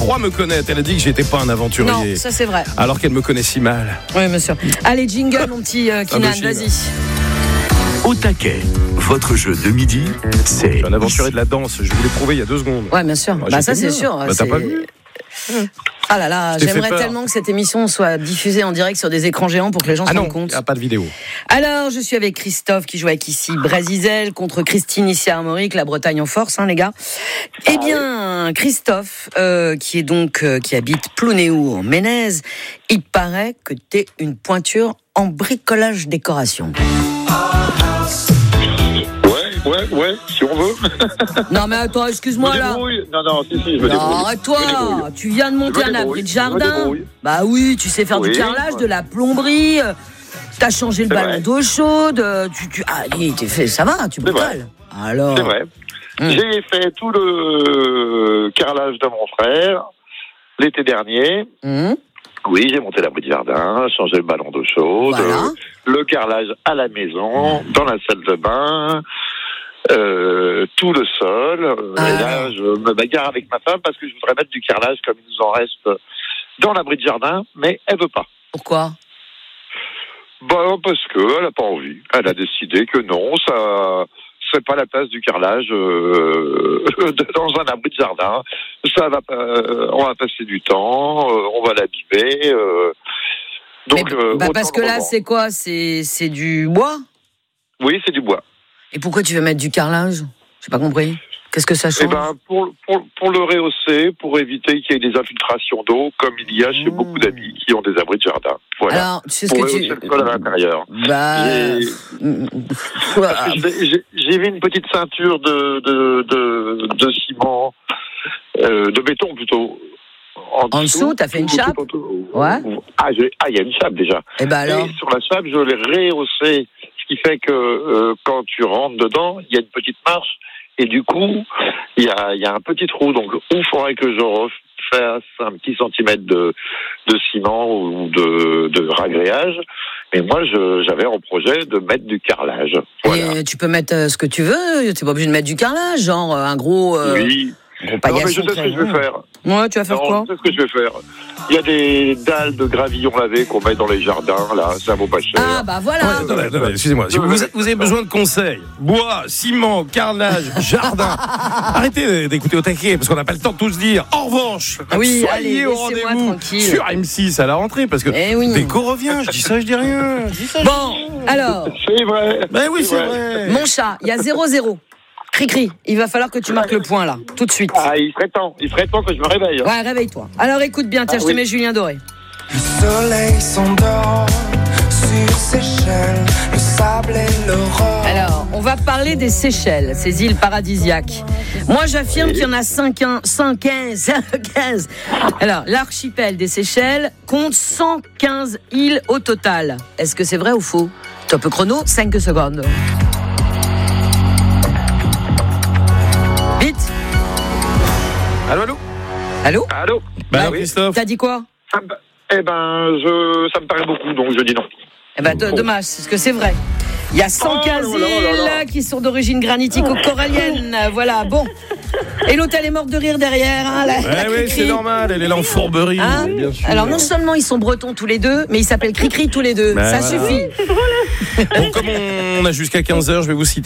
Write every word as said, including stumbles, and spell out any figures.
croit me connaître. Elle a dit que j'étais pas un aventurier. Non, ça c'est vrai. Alors qu'elle me connaît si mal. Oui, monsieur. Allez, jingle, mon petit euh, Kinan, vas-y. Au taquet, votre jeu de midi, c'est... Je suis un aventurier de la danse, je vous l'ai prouvé il y a deux secondes. Ouais, bien sûr. Bah, bah ça, bien. c'est sûr. Bah, c'est... t'as pas vu ? Ah là là, j'aimerais tellement que cette émission soit diffusée en direct sur des écrans géants pour que les gens ah se non, rendent compte. Ah non, pas de vidéo. Alors, je suis avec Christophe qui joue avec ici Brasizel contre Christine ici à Armorique, la Bretagne en force, hein, les gars. Ah, eh bien, oui. Christophe, euh, qui est donc euh, qui habite Plounéou en Ménez, il paraît que t'es une pointure en bricolage décoration. Ouais, ouais, ouais, si on veut. Non mais attends, excuse-moi là. Non, non, si, si, je me débrouille. Arrête-toi, tu viens de monter un abri de jardin. Bah oui, tu sais faire oui, du carrelage, ouais. de la plomberie, t'as changé le c'est ballon vrai. d'eau chaude, tu, tu, allez, t'es fait, ça va, tu bricoles. Alors. C'est vrai. Mmh. J'ai fait tout le carrelage de mon frère l'été dernier. Mmh. Oui, j'ai monté l'abri de jardin, changé le ballon d'eau chaude, Voilà. le carrelage à la maison, dans la salle de bain. Euh, tout le sol. Ah. Et là, je me bagarre avec ma femme parce que je voudrais mettre du carrelage comme il nous en reste dans l'abri de jardin, mais elle veut pas. Pourquoi ? Bah, parce que elle a pas envie. Elle a décidé que non, ça, c'est pas la place du carrelage euh, dans un abri de jardin. Ça va, euh, on va passer du temps, euh, on va l'abîmer. Euh, donc, mais, euh, bah parce que là, c'est quoi ? C'est, c'est du bois ? Oui, c'est du bois. Et pourquoi tu veux mettre du carrelage ? J'ai pas compris. Qu'est-ce que ça change ? Eh ben, pour, pour, pour le rehausser, pour éviter qu'il y ait des infiltrations d'eau, comme il y a chez mmh. beaucoup d'amis qui ont des abris de jardin. Voilà. Alors, tu sais ce pour que rehausser tu... le sol à l'intérieur. Bah... J'ai... Parce que j'ai, j'ai mis une petite ceinture de, de, de, de ciment, euh, de béton plutôt. En, en dessous, t'as fait une chape ? Ouais. Ah, il ah, y a une chape déjà. Et ben alors ? Et sur la chape, je l'ai rehaussée, ce qui fait que euh, quand tu rentres dedans, il y a une petite marche. Et du coup, il y a, y a un petit trou. Donc, il faudrait que je refasse un petit centimètre de, de ciment ou de, de ragréage. Mais moi, je, j'avais en projet de mettre du carrelage. Voilà. Et tu peux mettre euh, ce que tu veux. T'es pas obligé de mettre du carrelage, genre euh, un gros. Euh, oui. Un gros non, mais je sais ce que très... je vais faire. Ouais, tu vas faire non, quoi ? Je sais ce que je vais faire. Il y a des dalles de gravillon lavées qu'on met dans les jardins, là, ça vaut pas cher. Ah, bah voilà. Ouais, attendez, attendez, excusez-moi. Si vous, vous avez besoin de conseils, bois, ciment, carrelage, jardin, arrêtez d'écouter au taquet, parce qu'on n'a pas le temps de tout se dire. En revanche, oui, soyez allez, au rendez-vous tranquille. sur M six à la rentrée, parce que eh oui. Déco revient, je dis ça, je dis rien. Je dis ça, bon, je... alors. C'est vrai. Ben oui, c'est, c'est vrai. vrai. Mon chat, il y a zéro zéro. Cri-cri, il va falloir que tu marques le point là, tout de suite. Ah, il serait temps, il serait temps que je me réveille. Ouais, réveille-toi. Alors écoute bien, tiens, ah, je te oui. mets Julien Doré. Le soleil s'endort sur Seychelles, le sable et l'aurore. Alors, on va parler des Seychelles, ces îles paradisiaques. Moi, j'affirme oui. qu'il y en a cinq, quinze. Alors, l'archipel des Seychelles compte cent quinze îles au total. Est-ce que c'est vrai ou faux ? Top chrono, cinq secondes. Vite. Allô, allô Allô Allô Bah, ah, oui. Christophe. T'as dit quoi ? ah, bah, Eh ben, je, ça me paraît beaucoup, donc je dis non. Eh ben, d- dommage, parce que c'est vrai. Il y a cent quinze oh, là, là, là, là. îles qui sont d'origine granitique ou corallienne. Voilà, bon. Et l'autre, elle est morte de rire derrière. Hein, la, ouais, la oui, c'est normal, elle est là en fourberie. Hein bien sûr. Alors, non seulement ils sont bretons tous les deux, mais ils s'appellent Cricri tous les deux. Ben Ça voilà. suffit. Bon, comme on a jusqu'à quinze heures, je vais vous citer